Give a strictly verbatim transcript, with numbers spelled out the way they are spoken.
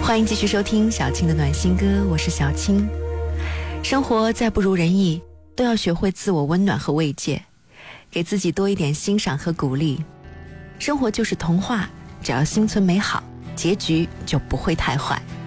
欢迎继续收听小青的暖心歌，我是小青。生活再不如人意，都要学会自我温暖和慰藉，给自己多一点欣赏和鼓励。生活就是童话，只要心存美好，结局就不会太坏。